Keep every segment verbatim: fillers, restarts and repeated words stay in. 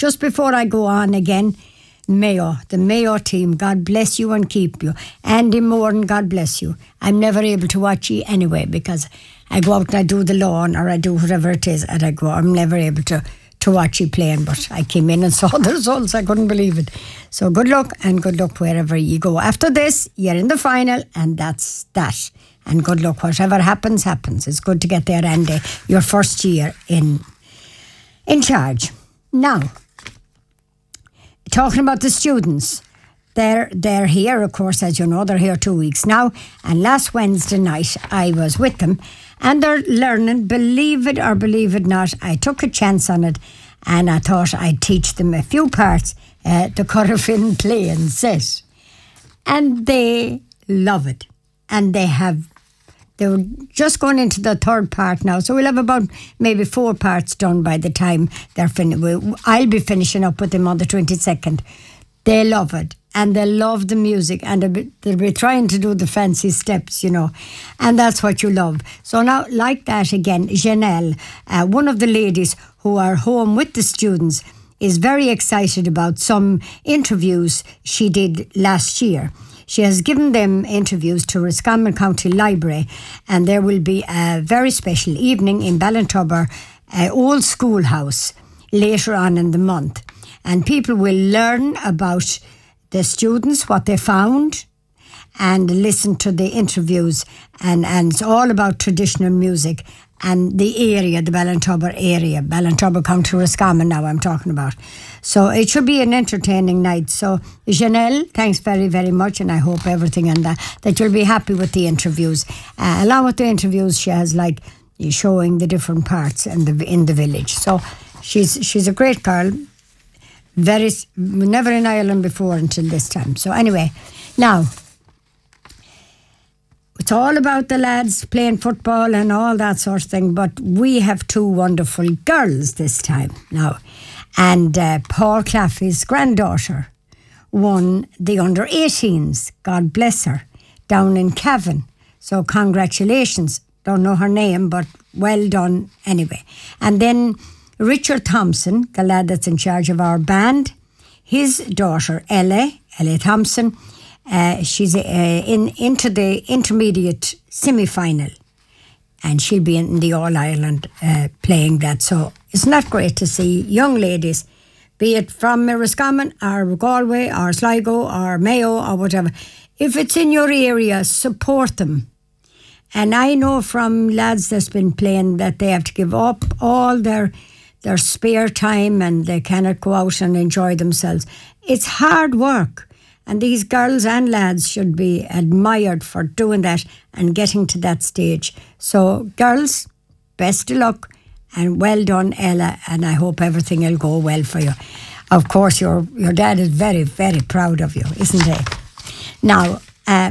just before I go on again, Mayo, the Mayo team, God bless you and keep you. Andy Moran, God bless you. I'm never able to watch you anyway because I go out and I do the lawn or I do whatever it is and I go, I'm never able to, to watch you playing, but I came in and saw the results. I couldn't believe it. So good luck and good luck wherever you go. After this, you're in the final and that's that. And good luck. Whatever happens, happens. It's good to get there, Andy. Your first year in in charge. Now, talking about the students, they're they're here, of course, as you know, they're here two weeks now. And last Wednesday night, I was with them, and they're learning. Believe it or believe it not, I took a chance on it, and I thought I'd teach them a few parts, uh, the Corofin play and set, and they love it, and they have. They're just going into the third part now, so we'll have about maybe four parts done by the time they're finished. I'll be finishing up with them on the twenty-second. They love it, and they love the music, and they'll be, they'll be trying to do the fancy steps, you know, and that's what you love. So now, like that again, Janelle, uh, one of the ladies who are home with the students, is very excited about some interviews she did last year. She has given them interviews to Roscommon County Library, and there will be a very special evening in Ballintubber, uh, Old Schoolhouse, later on in the month. And people will learn about the students, what they found, and listen to the interviews. And, and it's all about traditional music and the area, the Ballintubber area, Ballintubber County Roscommon now I'm talking about. So it should be an entertaining night. So Janelle, thanks very, very much, and I hope everything and that, that you'll be happy with the interviews. Uh, along with the interviews, she has like showing the different parts in the in the village. So she's she's a great girl. Very, never in Ireland before until this time. So anyway, now, it's all about the lads playing football and all that sort of thing, but we have two wonderful girls this time now. And uh, Paul Claffey's granddaughter won the under eighteens, God bless her, down in Cavan. So congratulations. Don't know her name, but well done anyway. And then Richard Thompson, the lad that's in charge of our band, his daughter Ella, Ella Thompson, Uh, she's uh, in into the intermediate semi-final, and she'll be in the All-Ireland uh, playing that. So isn't that great to see young ladies, be it from Roscommon or Galway or Sligo or Mayo or whatever, if it's in your area, support them. And I know from lads that's been playing that they have to give up all their their spare time and they cannot go out and enjoy themselves. It's hard work. And these girls and lads should be admired for doing that and getting to that stage. So, girls, best of luck and well done, Ella, and I hope everything will go well for you. Of course, your your dad is very, very proud of you, isn't he? Now, uh,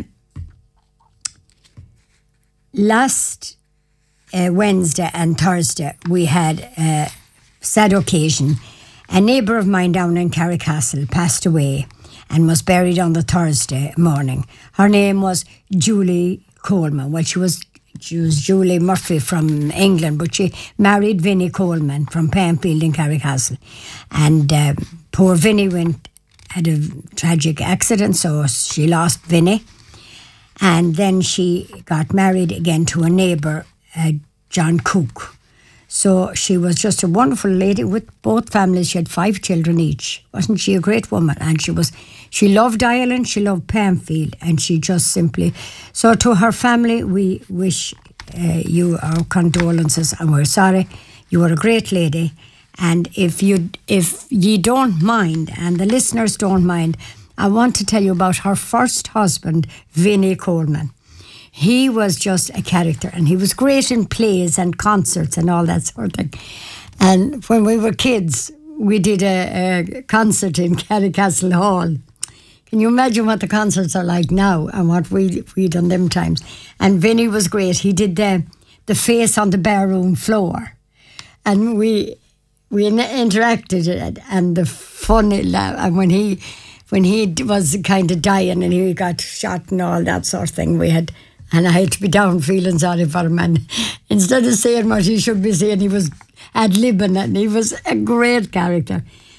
last uh, Wednesday and Thursday, we had a sad occasion. A neighbour of mine down in Carricastle passed away and was buried on the Thursday morning. Her name was Julie Coleman. Well, she was she was Julie Murphy from England, but she married Vinnie Coleman from Panfield in Carricastle. And uh, poor Vinnie went had a tragic accident, so she lost Vinnie. And then she got married again to a neighbour, uh, John Cook. So she was just a wonderful lady with both families. She had five children each. Wasn't she a great woman? And she was, she loved Ireland, she loved Panfield, and she just simply... So to her family, we wish uh, you our condolences, and we're sorry. You were a great lady. And if you if ye don't mind, and the listeners don't mind, I want to tell you about her first husband, Vinnie Coleman. He was just a character, and he was great in plays and concerts and all that sort of thing. And when we were kids, we did a, a concert in Carricastle Hall. Can you imagine what the concerts are like now and what we we done them times? And Vinnie was great. He did the the face on the barroom floor, and we we interacted and the funny laugh. And when he when he was kind of dying and he got shot and all that sort of thing, we had. And I had to be down feeling sorry for him. And instead of saying what he should be saying, he was ad-libbing, and he was a great character.